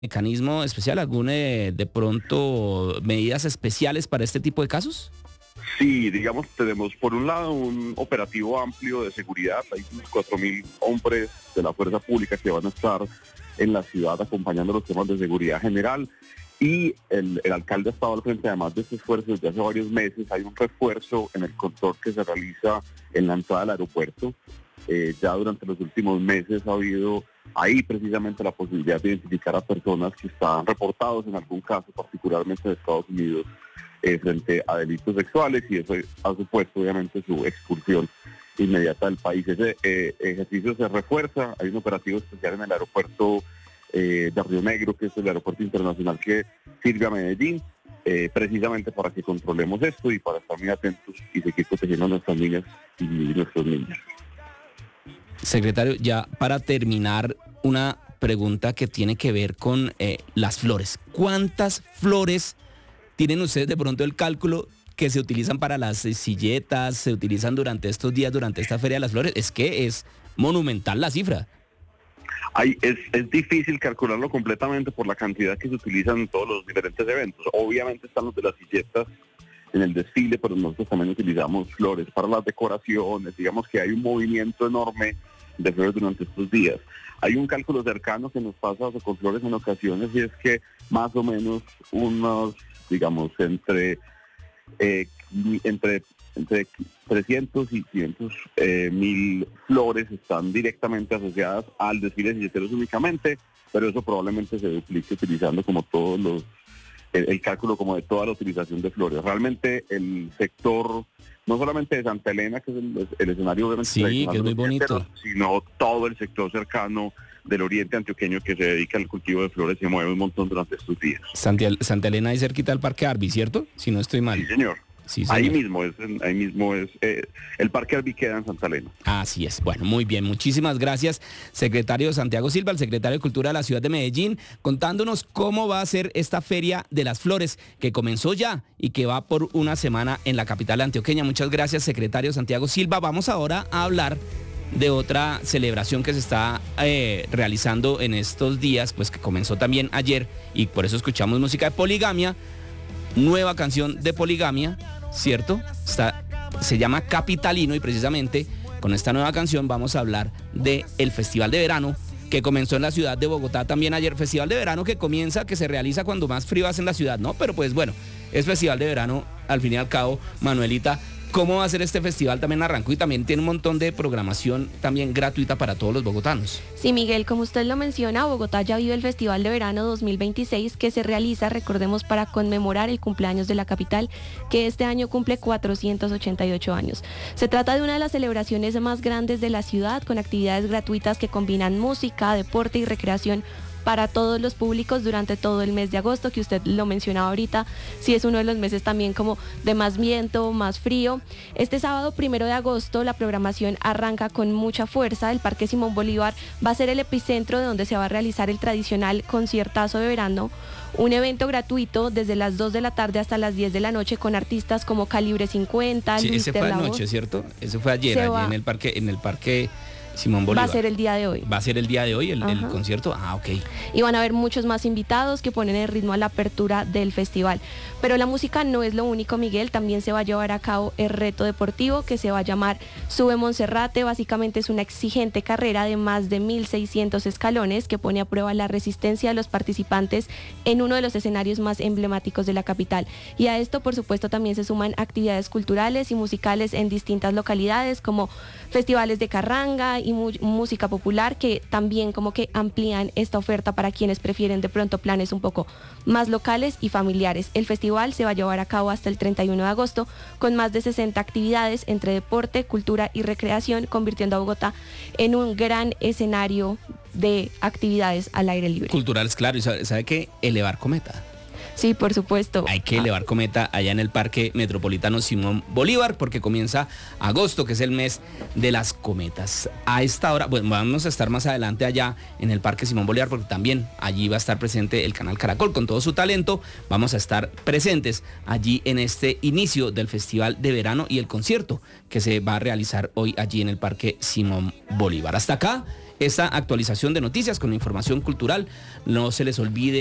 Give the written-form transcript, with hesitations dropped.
mecanismo especial, algún de pronto medidas especiales para este tipo de casos? Sí, digamos, tenemos por un lado un operativo amplio de seguridad. Hay unos 4.000 hombres de la fuerza pública que van a estar en la ciudad acompañando los temas de seguridad general. Y el alcalde ha estado al frente, además de este esfuerzo desde hace varios meses. Hay un refuerzo en el control que se realiza en la entrada del aeropuerto. Ya durante los últimos meses ha habido ahí precisamente la posibilidad de identificar a personas que están reportados en algún caso, particularmente de Estados Unidos, frente a delitos sexuales, y eso ha supuesto obviamente su expulsión inmediata del país. Ese ejercicio se refuerza. Hay un operativo especial en el aeropuerto de Río Negro, que es el aeropuerto internacional que sirve a Medellín, precisamente para que controlemos esto y para estar muy atentos y seguir protegiendo a nuestras niñas y nuestros niños. Secretario, ya para terminar, una pregunta que tiene que ver con las flores. ¿Cuántas flores tienen ustedes de pronto el cálculo que se utilizan para las silletas, se utilizan durante estos días, durante esta Feria de las Flores? Es que es monumental la cifra. Es difícil calcularlo completamente por la cantidad que se utilizan en todos los diferentes eventos. Obviamente están los de las silletas en el desfile, pero nosotros también utilizamos flores para las decoraciones. Digamos que hay un movimiento enorme de flores durante estos días. Hay un cálculo cercano que nos pasa con flores en ocasiones, y es que más o menos unos, digamos, entre 300 y 500 mil flores están directamente asociadas al desfile de silleteros únicamente, pero eso probablemente se duplique utilizando como todos los el cálculo como de toda la utilización de flores. Realmente el sector, no solamente de Santa Elena, que es el escenario obviamente sí, que es muy bonito, sino todo el sector cercano del oriente antioqueño que se dedica al cultivo de flores, se mueve un montón durante estos días. Santa Elena ahí cerquita del Parque Arby, ¿cierto? Si no estoy mal. Sí, señor. Sí, señor. Ahí mismo es el Parque Arby queda en Santa Elena. Así es. Bueno, muy bien. Muchísimas gracias, secretario Santiago Silva, el secretario de Cultura de la ciudad de Medellín, contándonos cómo va a ser esta Feria de las Flores, que comenzó ya y que va por una semana en la capital antioqueña. Muchas gracias, secretario Santiago Silva. Vamos ahora a hablar de otra celebración que se está realizando en estos días, pues que comenzó también ayer, y por eso escuchamos música de Poligamia, nueva canción de Poligamia, ¿cierto? Se llama Capitalino, y precisamente con esta nueva canción vamos a hablar del Festival de Verano que comenzó en la ciudad de Bogotá también ayer. Festival de Verano que se realiza cuando más frío hace en la ciudad, ¿no? Pero pues bueno, es Festival de Verano al fin y al cabo. Manuelita, ¿cómo va a ser este festival? También arrancó y también tiene un montón de programación también gratuita para todos los bogotanos. Sí, Miguel, como usted lo menciona, Bogotá ya vive el Festival de Verano 2026, que se realiza, recordemos, para conmemorar el cumpleaños de la capital, que este año cumple 488 años. Se trata de una de las celebraciones más grandes de la ciudad, con actividades gratuitas que combinan música, deporte y recreación para todos los públicos durante todo el mes de agosto, que usted lo mencionaba ahorita. Sí, es uno de los meses también como de más viento, más frío. Este sábado 1 de agosto la programación arranca con mucha fuerza. El Parque Simón Bolívar va a ser el epicentro de donde se va a realizar el tradicional conciertazo de verano, un evento gratuito desde las 2 de la tarde hasta las 10 de la noche con artistas como Calibre 50, sí, ese fue anoche, ¿cierto? Ese fue ayer, allí en el parque Simón Bolívar. Va a ser el día de hoy. Va a ser el día de hoy el concierto. Ah, ok. Y van a haber muchos más invitados que ponen el ritmo a la apertura del festival. Pero la música no es lo único, Miguel. También se va a llevar a cabo el reto deportivo, que se va a llamar Sube Monserrate. Básicamente es una exigente carrera de más de 1.600 escalones que pone a prueba la resistencia de los participantes en uno de los escenarios más emblemáticos de la capital. Y a esto, por supuesto, también se suman actividades culturales y musicales en distintas localidades, como festivales de carranga y música popular, que también como que amplían esta oferta para quienes prefieren de pronto planes un poco más locales y familiares. El festival se va a llevar a cabo hasta el 31 de agosto con más de 60 actividades entre deporte, cultura y recreación, convirtiendo a Bogotá en un gran escenario de actividades al aire libre. Culturales, claro. ¿Y sabe qué? Elevar cometa. Sí, por supuesto. Hay que elevar cometa allá en el Parque Metropolitano Simón Bolívar, porque comienza agosto, que es el mes de las cometas. A esta hora, bueno, vamos a estar más adelante allá en el Parque Simón Bolívar, porque también allí va a estar presente el canal Caracol con todo su talento. Vamos a estar presentes allí en este inicio del Festival de Verano y el concierto que se va a realizar hoy allí en el Parque Simón Bolívar. Hasta acá esta actualización de noticias con la información cultural. No se les olvide